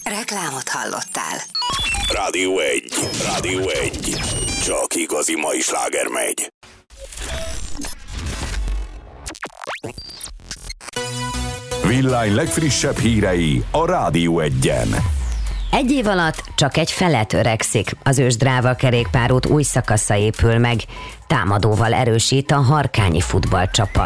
Reklámot hallottál. Rádió 1. Rádió 1. Csak igazi mai sláger megy. Villány legfrissebb hírei a Rádió 1-en. Egy év alatt csak egy felet öregszik. Az Ősdráva kerékpárút új szakasza épül meg. Támadóval erősít a harkányi futballcsapat.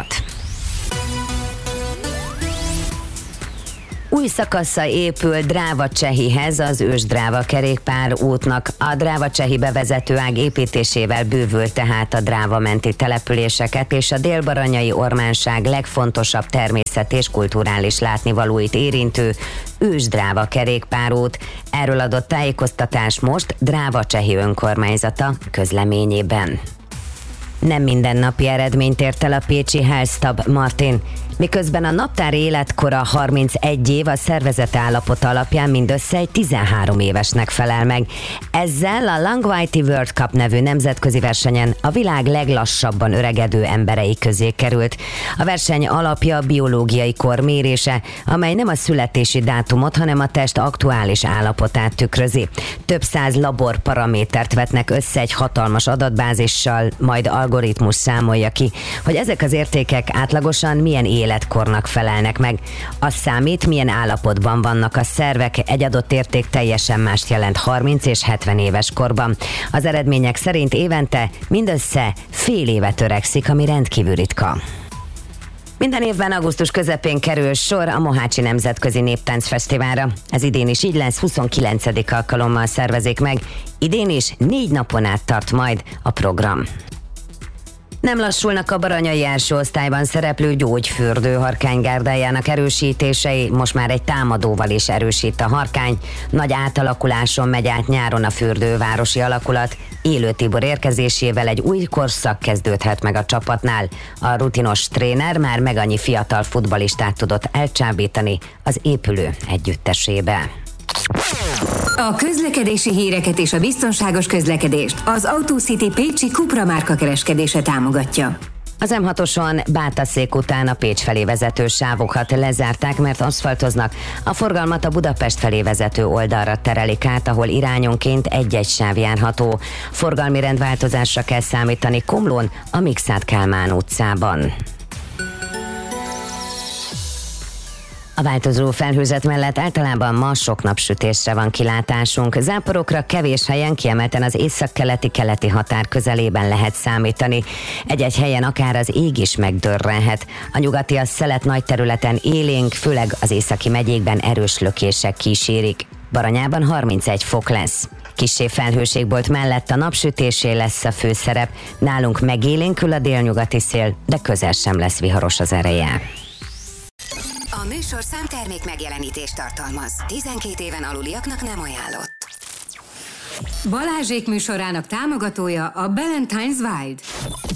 Új szakasza épül Dráva-Csehihez, az Ősdráva kerékpár útnak. A Dráva-Csehi bevezető ág építésével bővül tehát a Dráva menti településeket és a Dél-Baranyai Ormánság legfontosabb természet és kulturális látnivalóit érintő Ősdráva kerékpárút. Erről adott tájékoztatás most Dráva-Csehi önkormányzata közleményében. Nem mindennapi eredményt ért el a pécsi Hellstab Martin. Miközben a naptár életkora 31 év, a szervezet állapota alapján mindössze egy 13 évesnek felel meg. Ezzel a Langvajti World Cup nevű nemzetközi versenyen a világ leglassabban öregedő emberei közé került. A verseny alapja a biológiai kor mérése, amely nem a születési dátumot, hanem a test aktuális állapotát tükrözi. Több száz laborparamétert vetnek össze egy hatalmas adatbázissal, majd algoritmus számolja ki, hogy ezek az értékek átlagosan milyen életkornak felelnek meg. Az számít, milyen állapotban vannak a szervek, egy adott érték teljesen mást jelent 30 és 70 éves korban. Az eredmények szerint évente mindössze fél évet öregszik, ami rendkívül ritka. Minden évben augusztus közepén kerül sor a Mohácsi Nemzetközi Néptáncfesztiválra. Ez idén is így lesz, 29. alkalommal szervezik meg. Idén is 4 napon át tart majd a program. Nem lassulnak a baranyai első osztályban szereplő gyógyfürdő harkánygárdájának erősítései, most már egy támadóval is erősít a harkány. Nagy átalakuláson megy át nyáron a fürdővárosi alakulat. Élő Tibor érkezésével egy új korszak kezdődhet meg a csapatnál. A rutinos tréner már meg annyi fiatal futballistát tudott elcsábítani az épülő együttesébe. A közlekedési híreket és a biztonságos közlekedést az AutoCity pécsi Cupra márka kereskedése támogatja. Az M6-oson Bátaszék után a Pécs felé vezető sávokat lezárták, mert aszfaltoznak. A forgalmat a Budapest felé vezető oldalra terelik át, ahol irányonként egy-egy sáv járható. Forgalmi rendváltozásra kell számítani Komlón, a Mikszáth Kálmán utcában. A változó felhőzet mellett általában ma sok napsütésre van kilátásunk. Záporokra kevés helyen, kiemelten az északkeleti-keleti határ közelében lehet számítani. Egy-egy helyen akár az ég is megdörrenhet. A nyugati, a szelet nagy területen élénk, főleg az északi megyékben erős lökések kísérik. Baranyában 31 fok lesz. Kissé felhőségbolt mellett a napsütésé lesz a főszerep. Nálunk megélénkül a délnyugati szél, de közel sem lesz viharos az ereje. A műsorszám termék megjelenítést tartalmaz. 12 éven aluliaknak nem ajánlott. Balázsék műsorának támogatója a Ballantine's Wild.